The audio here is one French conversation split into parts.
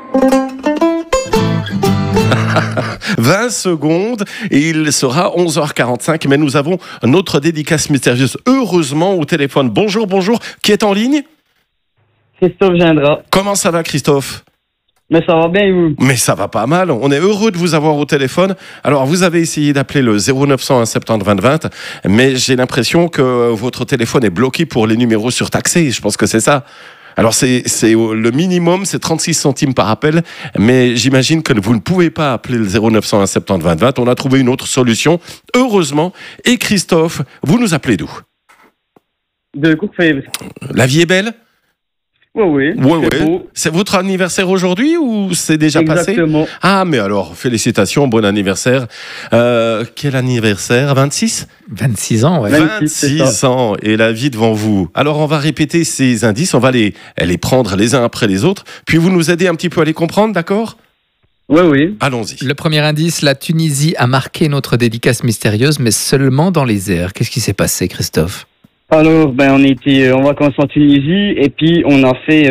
20 secondes et il sera 11h45. Mais nous avons notre dédicace mystérieuse, heureusement, au téléphone. Bonjour. Qui est en ligne ? Christophe Gendra. Comment ça va, Christophe ? Mais ça va bien et vous ? Mais ça va pas mal. On est heureux de vous avoir au téléphone. Alors, vous avez essayé d'appeler le 0901 70 20 20, mais j'ai l'impression que votre téléphone est bloqué pour les numéros surtaxés. Je pense que c'est ça. Alors, c'est le minimum, c'est 36 centimes par appel, mais j'imagine que vous ne pouvez pas appeler le 0901 70 20 20. On a trouvé une autre solution, heureusement. Et Christophe, vous nous appelez d'où ? De Courfeyre. La vie est belle ? Oui. Beau. C'est votre anniversaire aujourd'hui ou c'est déjà passé ? Exactement. Ah, mais alors, félicitations, bon anniversaire. Quel anniversaire ? 26 ? 26 ans, ouais. 26 ans et la vie devant vous. Alors, on va répéter ces indices, on va les prendre les uns après les autres, puis vous nous aidez un petit peu à les comprendre, d'accord ? Oui. Allons-y. Le premier indice, la Tunisie a marqué notre dédicace mystérieuse, mais seulement dans les airs. Qu'est-ce qui s'est passé, Christophe ? Alors, on était en vacances en Tunisie et puis on a fait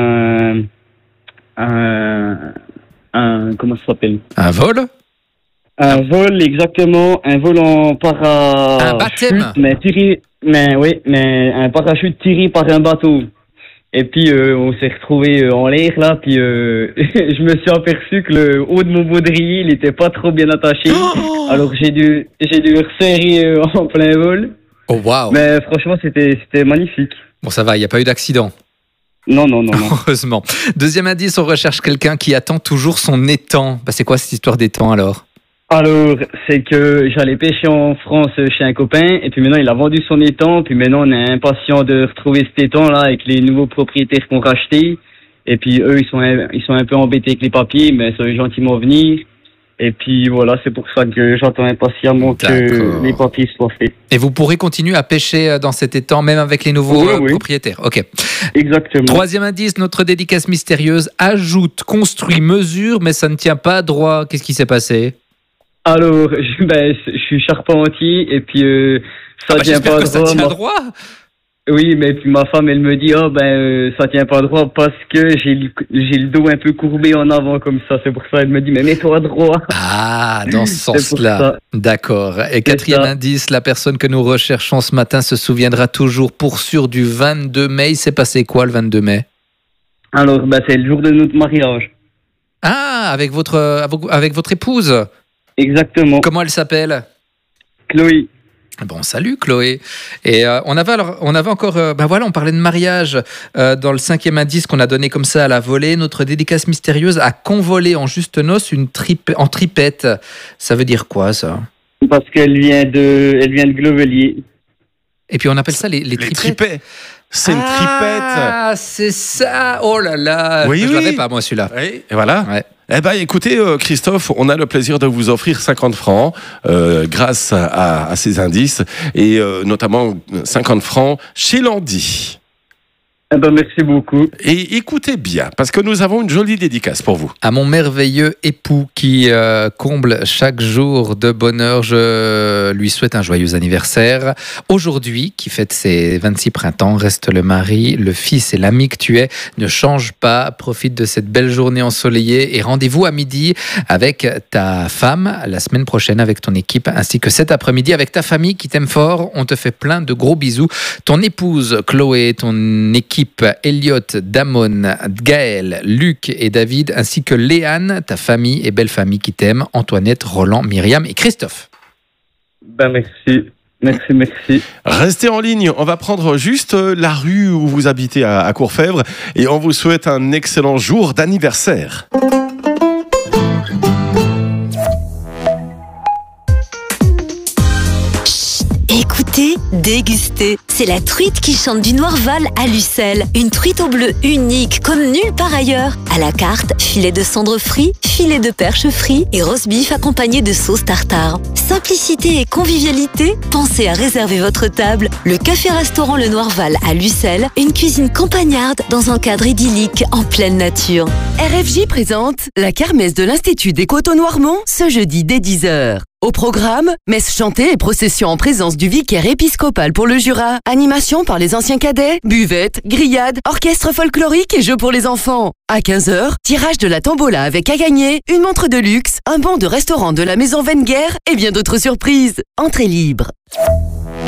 comment ça s'appelle ? Un vol ? Un vol, exactement, un vol en parachute. Un baptême ? Mais un parachute tiré par un bateau. Et puis on s'est retrouvé en l'air là, puis je me suis aperçu que le haut de mon baudrier, il était pas trop bien attaché. Alors j'ai dû resserrer en plein vol. Oh, waouh. Mais franchement, c'était magnifique. Bon, ça va, il n'y a pas eu d'accident. Non. Heureusement. Deuxième indice, on recherche quelqu'un qui attend toujours son étang. C'est quoi cette histoire d'étang alors ? Alors, c'est que j'allais pêcher en France chez un copain, et puis maintenant il a vendu son étang, puis maintenant on est impatient de retrouver cet étang là avec les nouveaux propriétaires qu'on racheté. Et puis eux, ils sont un peu embêtés avec les papiers, mais ça veut gentiment venir. Et puis voilà, c'est pour ça que j'attends impatiemment que les papiers soient faits. Et vous pourrez continuer à pêcher dans cet étang, même avec les nouveaux propriétaires. Ok. Exactement. Troisième indice, notre dédicace mystérieuse ajoute, construit, mesure, mais ça ne tient pas droit. Qu'est-ce qui s'est passé ? Alors, je suis charpentier et puis ça tient pas droit. Ça tient droit. Oui, mais puis ma femme, elle me dit ça tient pas droit parce que j'ai le dos un peu courbé en avant comme ça. C'est pour ça elle me dit mais mets-toi droit. Ah, dans ce sens-là. D'accord. Et quatrième indice, la personne que nous recherchons ce matin se souviendra toujours pour sûr du 22 mai. Il s'est passé quoi le 22 mai ? Alors, c'est le jour de notre mariage. Ah, avec votre épouse. Exactement. Comment elle s'appelle ? Chloé. Bon, salut Chloé. Et on avait encore, on parlait de mariage dans le cinquième indice qu'on a donné comme ça à la volée. Notre dédicace mystérieuse a convolé en juste noces en tripette. Ça veut dire quoi ça ? Parce qu'elle vient de Glovelier. Et puis on appelle ça les tripettes. C'est une tripette. Ah, c'est ça. Oh là là. Oui, je l'avais pas moi celui-là. Oui, et voilà. Ouais. Écoutez, Christophe, on a le plaisir de vous offrir 50 francs grâce à ces indices et notamment 50 francs chez Landy. Merci beaucoup. Et écoutez bien, parce que nous avons une jolie dédicace pour vous. À mon merveilleux époux qui comble chaque jour de bonheur, je lui souhaite un joyeux anniversaire. Aujourd'hui, qui fête ses 26 printemps, reste le mari, le fils et l'ami que tu es. Ne change pas, profite de cette belle journée ensoleillée et rendez-vous à midi avec ta femme, la semaine prochaine avec ton équipe, ainsi que cet après-midi avec ta famille qui t'aime fort. On te fait plein de gros bisous. Ton épouse Chloé, ton équipe Elliot, Damon, Gaël, Luc et David, ainsi que Léane, ta famille et belle famille qui t'aime, Antoinette, Roland, Myriam et Christophe. Merci. Restez en ligne, on va prendre juste la rue où vous habitez à Courfeyre et on vous souhaite un excellent jour d'anniversaire. Écoutez, dégustez. C'est la truite qui chante du Noirval à Lucelle. Une truite au bleu unique comme nulle part ailleurs. À la carte, filet de cendre frit, filet de perche frit et roast beef accompagné de sauce tartare. Simplicité et convivialité, pensez à réserver votre table. Le café-restaurant Le Noirval à Lucelle, une cuisine campagnarde dans un cadre idyllique en pleine nature. RFJ présente la kermesse de l'Institut des Côtes au Noirmont ce jeudi dès 10h. Au programme, messe chantée et procession en présence du vicaire épiscopal pour le Jura. Animation par les anciens cadets, buvette, grillade, orchestre folklorique et jeux pour les enfants. À 15h, tirage de la tombola avec à gagner une montre de luxe, un bon de restaurant de la maison Wenger et bien d'autres surprises. Entrée libre.